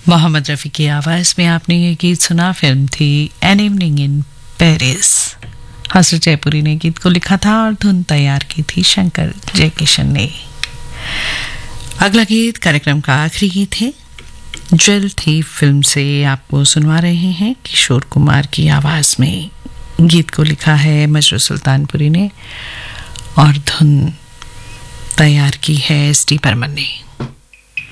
मोहम्मद रफ़ी की आवाज़ में आपने ये गीत सुना। फिल्म थी एन इवनिंग इन पेरिस। हसरत जयपुरी ने गीत को लिखा था और धुन तैयार की थी शंकर जयकिशन ने। अगला गीत कार्यक्रम का आखिरी गीत है। ज्वेल थी फिल्म से आपको सुनवा रहे हैं किशोर कुमार की आवाज़ में। गीत को लिखा है मजरू सुल्तानपुरी ने और धुन तैयार की है एस डी बर्मन ने।